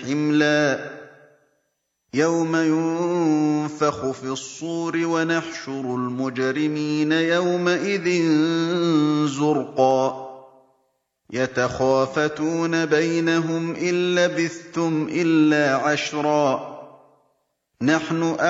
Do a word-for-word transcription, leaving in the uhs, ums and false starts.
حِمْلًا يَوْمَ يُنفَخُ فِي الصُّورِ وَنَحْشُرُ الْمُجْرِمِينَ يَوْمَئِذٍ زُرْقًا يَتَخَافَتُونَ بَيْنَهُمْ إِن لَّبِثْتُمْ إِلَّا عَشْرًا نَّحْنُ